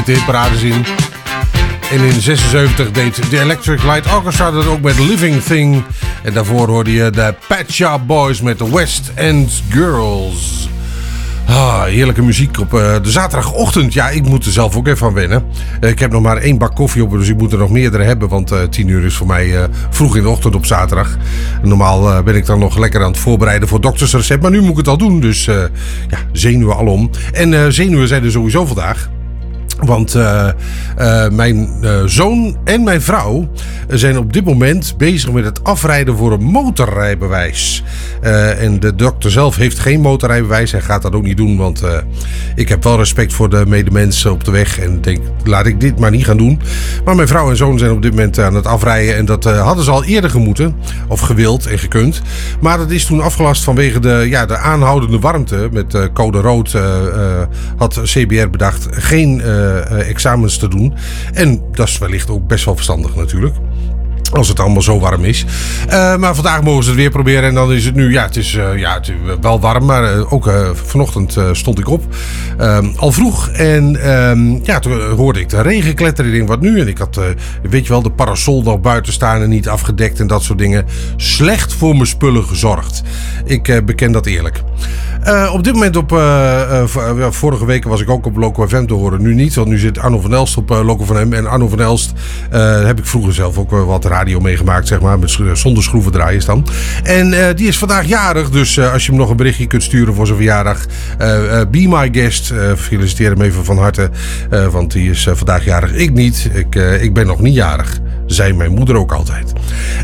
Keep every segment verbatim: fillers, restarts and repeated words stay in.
de hitparades in. En in zesenzeventig deed de Electric Light Orchestra dat ook met Living Thing. En daarvoor hoorde je de Pet Shop Boys met de West End Girls. Ah, heerlijke muziek op uh, de zaterdagochtend. Ja, ik moet er zelf ook even aan wennen. Uh, ik heb nog maar één bak koffie op, dus ik moet er nog meerdere hebben. Want uh, tien uur is voor mij uh, vroeg in de ochtend op zaterdag. Normaal uh, ben ik dan nog lekker aan het voorbereiden voor doktersrecept. Maar nu moet ik het al doen, dus uh, ja, zenuwen alom. En uh, zenuwen zijn er sowieso vandaag. Want uh, uh, mijn uh, zoon en mijn vrouw zijn op dit moment bezig met het afrijden voor een motorrijbewijs. Uh, en de dokter zelf heeft geen motorrijbewijs en gaat dat ook niet doen. Want uh, ik heb wel respect voor de medemensen op de weg. En denk, laat ik dit maar niet gaan doen. Maar mijn vrouw en zoon zijn op dit moment aan het afrijden. En dat uh, hadden ze al eerder gemoeten. Of gewild en gekund. Maar dat is toen afgelast vanwege de, ja, de aanhoudende warmte. Met uh, code rood uh, uh, had C B R bedacht geen uh, Uh, examens te doen. En dat is wellicht ook best wel verstandig natuurlijk. Als het allemaal zo warm is. Uh, maar vandaag mogen ze het weer proberen. En dan is het nu, ja, het is, uh, ja, het is wel warm. Maar uh, ook uh, vanochtend uh, stond ik op. Uh, al vroeg. En uh, ja, toen hoorde ik de regen kletteren. Ik denk, wat nu? En ik had, uh, weet je wel, de parasol nog buiten staan en niet afgedekt en dat soort dingen. Slecht voor mijn spullen gezorgd. Ik uh, beken dat eerlijk. Uh, op dit moment op, uh, uh, vorige weken was ik ook op Loco F M te horen. Nu niet, want nu zit Arno van Elst op uh, Loco van M. En Arno van Elst uh, heb ik vroeger zelf ook uh, wat radio meegemaakt, zeg maar. Met, zonder schroeven draaien dan. En uh, die is vandaag jarig, dus uh, als je hem nog een berichtje kunt sturen voor zijn verjaardag. Uh, uh, be my guest. Uh, feliciteer hem even van harte. Uh, want die is uh, vandaag jarig. Ik niet. Ik, uh, ik ben nog niet jarig. Zei mijn moeder ook altijd.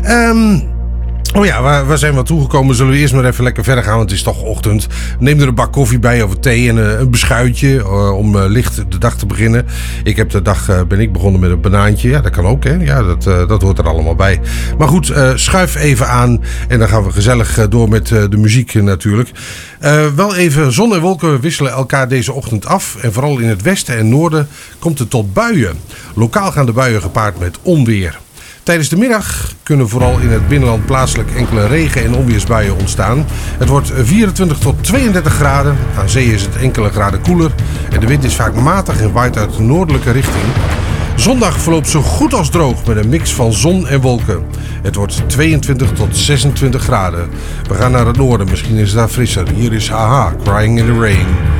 Um, Oh ja, waar, waar zijn we aan toegekomen? Zullen we eerst maar even lekker verder gaan, want het is toch ochtend. Neem er een bak koffie bij of thee en een, een beschuitje uh, om uh, licht de dag te beginnen. Ik heb de dag, uh, ben ik begonnen met een banaantje. Ja, dat kan ook, hè. Ja, dat, uh, dat hoort er allemaal bij. Maar goed, uh, schuif even aan en dan gaan we gezellig uh, door met uh, de muziek uh, natuurlijk. Uh, wel even, zon en wolken wisselen elkaar deze ochtend af. En vooral in het westen en noorden komt het tot buien. Lokaal gaan de buien gepaard met onweer. Tijdens de middag kunnen vooral in het binnenland plaatselijk enkele regen- en onweersbuien ontstaan. Het wordt vierentwintig tot tweeëndertig graden. Aan zee is het enkele graden koeler. En de wind is vaak matig en waait uit de noordelijke richting. Zondag verloopt zo goed als droog met een mix van zon en wolken. Het wordt tweeëntwintig tot zesentwintig graden. We gaan naar het noorden, misschien is het daar frisser. Hier is Haha, Crying in the Rain.